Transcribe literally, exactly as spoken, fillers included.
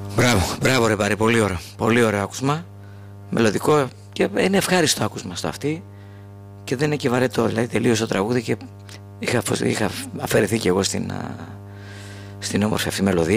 Μπράβο, μπράβο ρε Πάρη, πολύ ωραίο. Πολύ ωραίο άκουσμα. Μελωδικό και είναι ευχάριστο άκουσμα στο αυτή. Και δεν είναι και βαρετό. Δηλαδή τελείωσε το τραγούδι και είχα, είχα αφαιρεθεί και εγώ στην, στην όμορφη αυτή μελωδία.